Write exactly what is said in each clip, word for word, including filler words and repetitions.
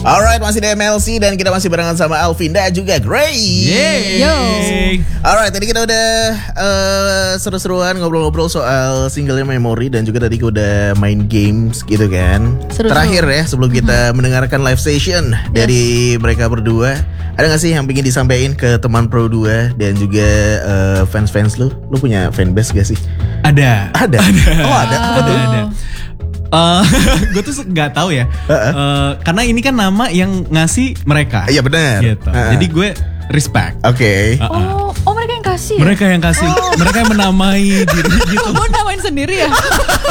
Alright, masih di M L C dan kita masih barengan sama Alvin dan juga Grace. Yeay. Yo. Alright, tadi kita udah uh, seru-seruan ngobrol-ngobrol soal singlenya Memory dan juga tadi kita udah main games gitu kan. Seru-seru. Terakhir ya sebelum kita mendengarkan live session yes. dari mereka berdua, ada gak sih yang pengen disampaikan ke teman Pro dua dan juga uh, fans-fans lu? Lu punya fanbase gak sih? Ada. Ada. Ada. Oh ada. Ada. Ada. ada. Uh, gue tuh nggak tahu ya, uh-uh. uh, karena ini kan nama yang ngasih mereka. Iya benar. Gitu. Uh-uh. Jadi gue respect. Oke. Okay. Uh-uh. Oh, oh mereka yang kasih. Mereka yang kasih. Oh. Mereka yang menamai diri gitu. Gue namain sendiri ya.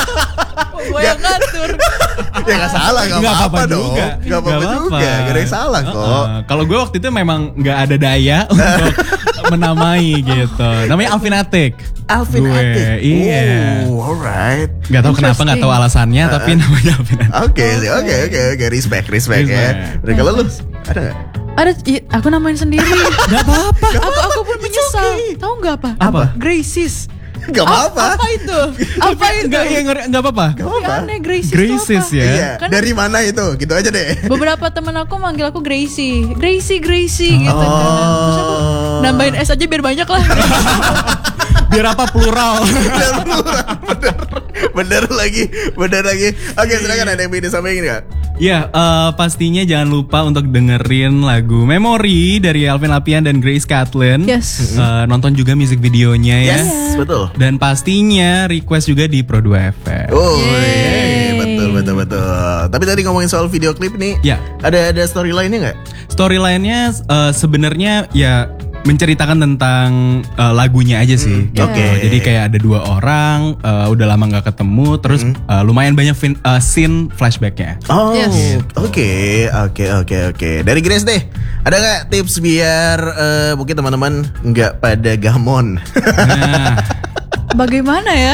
Gue yang ngatur. Ya nggak salah, nggak apa-apa dong. Nggak apa-apa juga, nggak ada yang salah kok. Uh-uh. Kalau gue waktu itu memang nggak ada daya untuk menamai gitu. Namanya Alvin Atik. Alvin Atik. Iya. Oh, alright. Gak tahu kenapa, gak tahu alasannya, uh, tapi namanya Alvin Atik. Oke, oke, oke, oke. Respect, respect ya. Dan kalau lu ada nggak? Ada, iya, aku namain sendiri. Gak apa-apa. Aku aku pun menyesal. Okay. Tahu nggak apa? Apa? Graces. Gak apa-apa. Apa itu? Apa itu? Gak, ya, gak apa-apa. Gak apa-apa. Aneh, Graces, Graces ya. Iya. Kan dari mana itu? Gitu aja deh. Beberapa teman aku manggil aku Gracie, Gracie, Gracie oh. gitu kan. Terus aku nambahin S aja biar banyak lah. Biar apa plural? Biar plural. Bener, bener lagi, bener lagi. Oke, silakan ada yang ingin disampaikan nggak? Ya, uh, pastinya jangan lupa untuk dengerin lagu Memory dari Alvin Lapian dan Grace Katlyn. Yes. Uh, nonton juga music videonya ya. Yes, betul. Dan pastinya request juga di Pro dua F M. Oh, yeay. betul, betul, betul. Tapi tadi ngomongin soal video klip nih, ya. Ada ada storyline-nya nggak? Storyline-nya uh, sebenarnya ya menceritakan tentang uh, lagunya aja sih. Hmm, Oke. Okay. Uh, jadi kayak ada dua orang, uh, udah lama nggak ketemu, terus hmm. uh, lumayan banyak fin- uh, scene flashbacknya. Oh, yes. oke, oke, oke, oke. Dari Grace deh, ada nggak tips biar uh, mungkin teman-teman nggak pada gamon? Nah. Bagaimana ya?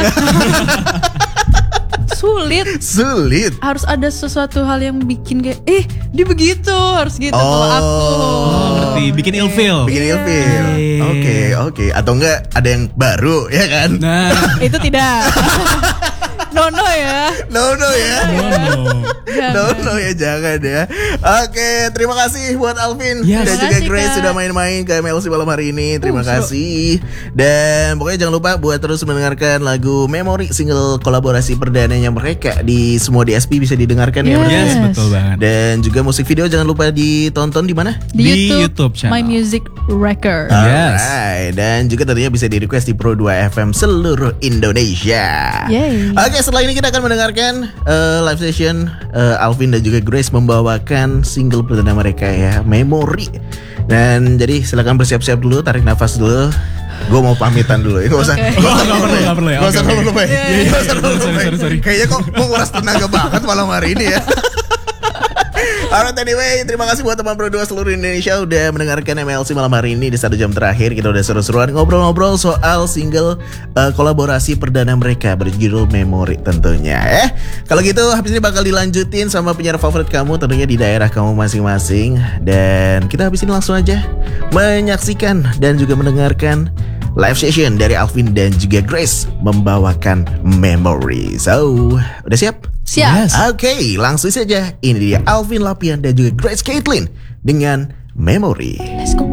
Sulit. Sulit. Harus ada sesuatu hal yang bikin kayak, eh dia begitu, harus gitu oh. kalau aku. Oh, ngerti. Bikin ilfeel. Bikin yeah. ilfeel. Oke, okay, oke. Okay. Atau enggak ada yang baru, ya kan? Nah, itu tidak. No no ya. No no ya. No no. No no ya, jangan ya. Oke, terima kasih buat Alvin yes. dan juga kasih, Grace Kak. sudah main-main ke M L C malam hari ini. Terima uh, kasih. Dan pokoknya jangan lupa buat terus mendengarkan lagu Memory, single kolaborasi perdananya mereka di semua D S P bisa didengarkan yes. ya. Yes, betul banget. Dan juga musik video jangan lupa ditonton di mana? Di, di YouTube, YouTube channel My Music Record. Yes. Alright. Dan juga tentunya bisa di request di Pro dua F M seluruh Indonesia. Yay. Oke, setelah ini kita akan mendengarkan uh, live session uh, Alvin dan juga Grace membawakan single perdana mereka ya, Memory. Dan jadi silakan bersiap-siap dulu, tarik nafas dulu. Gue mau pamitan dulu ya, gak usah. Okay. Gak usah Oh, dulu ya. gak perlu ya. Gak usah Okay, dulu okay. ya. Yeah, yeah, Gak usah dulu sorry, sorry, sorry. Kayaknya kok menguras tenaga banget malam hari ini ya. Alright, anyway, terima kasih buat teman Pro dua seluruh Indonesia udah mendengarkan M L C malam hari ini. Di satu jam terakhir kita udah seru-seruan ngobrol-ngobrol soal single uh, kolaborasi perdana mereka berjudul Memory tentunya. Eh, kalau gitu habis ini bakal dilanjutin sama penyiar favorit kamu tentunya di daerah kamu masing-masing. Dan kita habis ini langsung aja menyaksikan dan juga mendengarkan live session dari Alvin dan juga Grace membawakan Memory. So, udah siap? Siap. Yes. Oke, okay, langsung saja. Ini dia Alvin Lapian dan juga Grace Katlyn dengan Memory. Let's go.